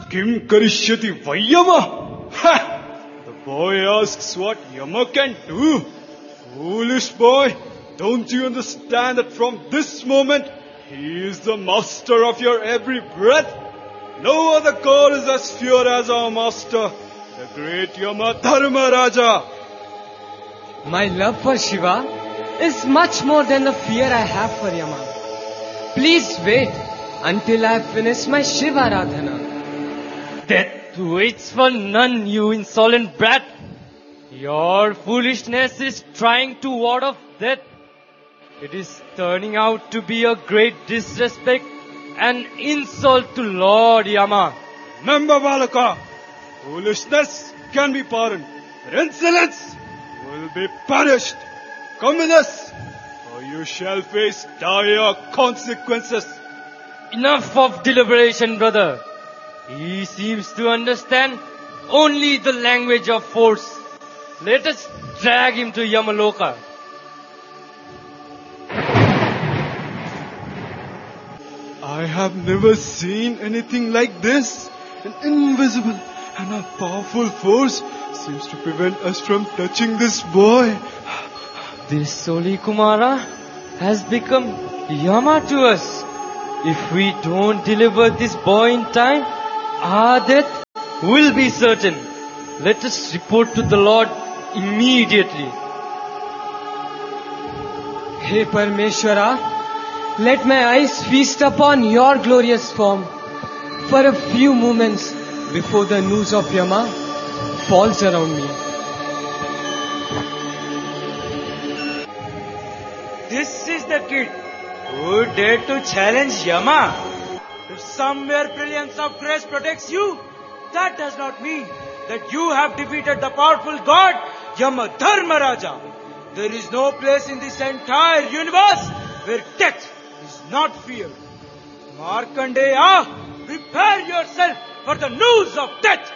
Kim karishyati Vayyama? Ha! The boy asks what Yama can do. Foolish boy, don't you understand that from this moment, he is the master of your every breath? No other god is as pure as our master, the great Yama Dharmaraja. My love for Shiva is much more than the fear I have for Yama. Please wait until I have finished my Shiva Aradhana. Death waits for none, you insolent brat. Your foolishness is trying to ward off death. It is turning out to be a great disrespect and insult to Lord Yama. Remember, Balaka, foolishness can be pardoned, but insolence will be punished. Come with us, or you shall face dire consequences. Enough of deliberation, brother. He seems to understand only the language of force. Let us drag him to Yamaloka. I have never seen anything like this. An invisible and a powerful force seems to prevent us from touching this boy. This Soli Kumara has become Yama to us. If we don't deliver this boy in time, our death will be certain. Let us report to the Lord immediately. Hey Parameshwara, let my eyes feast upon your glorious form for a few moments before the news of Yama falls around me. This is the kid who dared to challenge Yama. If somewhere brilliance of grace protects you, that does not mean that you have defeated the powerful god Yama Dharmaraja. There is no place in this entire universe where death is not feared. Markandeya, prepare yourself for the news of death.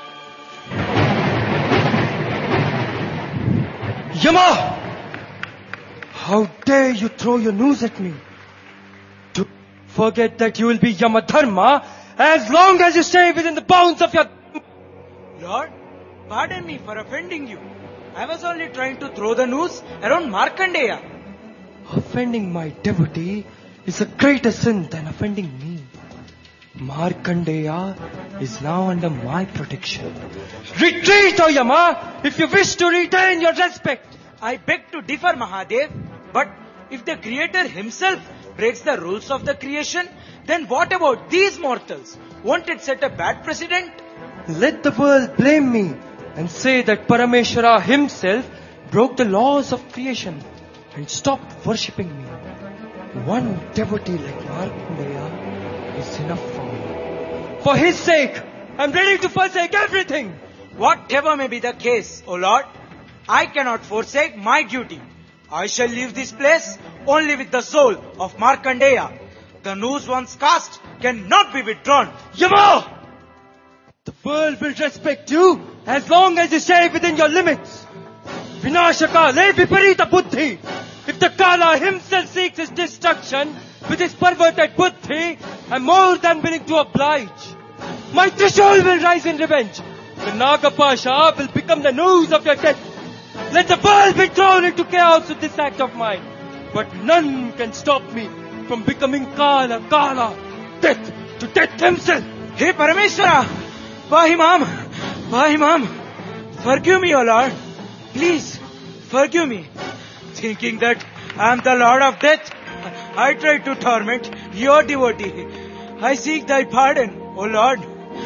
Yama! How dare you throw your news at me? To forget that you will be Yama Dharma as long as you stay within the bounds of your... Lord, pardon me for offending you. I was only trying to throw the news around Markandeya. Offending my devotee is a greater sin than offending me. Markandeya is now under my protection. Retreat, O Yama, if you wish to retain your respect. I beg to differ, Mahadev, but if the Creator himself breaks the rules of the creation, then what about these mortals? Won't it set a bad precedent? Let the world blame me and say that Parameshwara himself broke the laws of creation and stopped worshipping me. One devotee like Markandeya is enough for me. For his sake, I am ready to forsake everything. Whatever may be the case, O Lord, I cannot forsake my duty. I shall leave this place only with the soul of Markandeya. The news once cast cannot be withdrawn. Yama! The world will respect you as long as you stay within your limits. Vinashaka le viparita buddhi. If the Kala himself seeks his destruction with his perverted buddhi, I am more than willing to oblige. My Trishul will rise in revenge. The Nagapasha will become the news of your death. Let the world be thrown into chaos with this act of mine. But none can stop me from becoming Kala, death to death himself. Hey Parameshwara, Pahimam, forgive me, O Lord. Please, forgive me. Thinking that I am the Lord of Death, I tried to torment your devotee. I seek thy pardon, O Lord.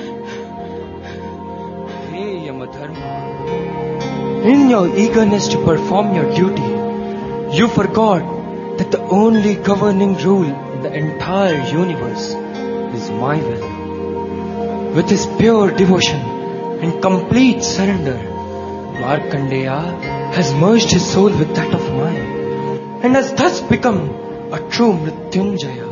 Hey Yamadharma, in your eagerness to perform your duty, you forgot that the only governing rule in the entire universe is my will. With his pure devotion and complete surrender, Markandeya has merged his soul with that of mine and has thus become a true Mrityunjaya.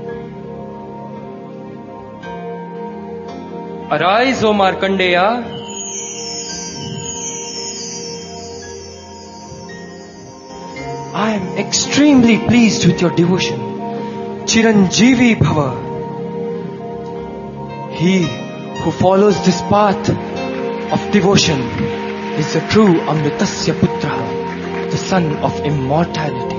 Arise, O Markandeya. I am extremely pleased with your devotion. Chiranjeevi Bhava. He who follows this path of devotion is the true Amritasya Putra, the son of immortality.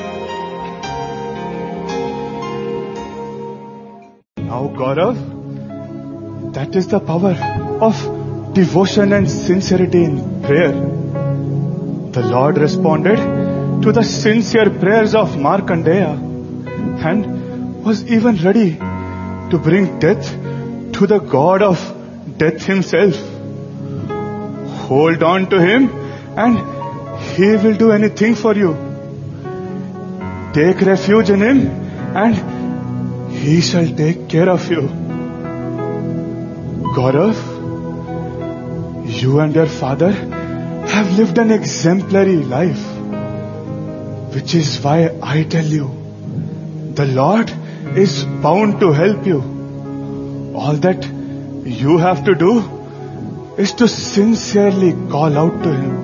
Now, Gaurav, that is the power of devotion and sincerity in prayer. The Lord responded to the sincere prayers of Markandeya and was even ready to bring death to the God of death himself. Hold on to him and he will do anything for you. Take refuge in him and he shall take care of you. Gaurav, you and your father have lived an exemplary life, which is why I tell you, the Lord is bound to help you. All that you have to do is to sincerely call out to him.